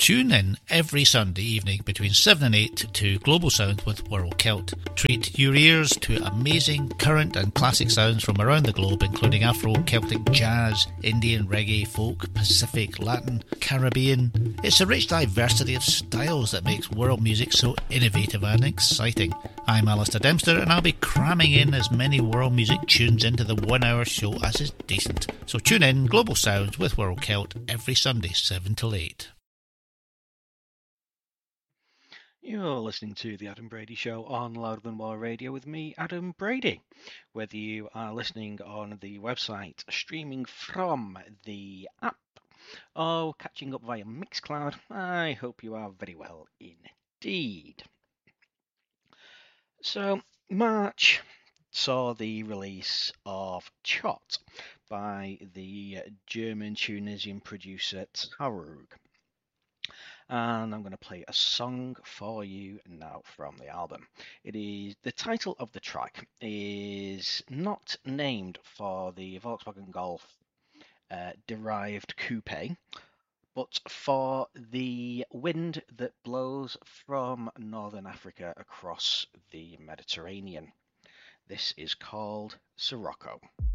Tune in every Sunday evening between 7 and 8 to Global Sounds with World Celt. Treat your ears to amazing current and classic sounds from around the globe, including Afro, Celtic, jazz, Indian, reggae, folk, Pacific, Latin, Caribbean. It's a rich diversity of styles that makes world music so innovative and exciting. I'm Alistair Dempster, and I'll be cramming in as many world music tunes into the 1 hour show as is decent. So tune in Global Sounds with World Celt every Sunday 7 till 8. You're listening to The Adam Brady Show on Louder Than War Radio with me, Adam Brady. Whether you are listening on the website, streaming from the app, or catching up via Mixcloud, I hope you are very well indeed. So, March saw the release of Chot by the German Tunisian producer Tarug. And I'm going to play a song for you now from the album. It is the title of the track is not named for the Volkswagen Golf derived coupe, but for the wind that blows from Northern Africa across the Mediterranean. This is called Sirocco.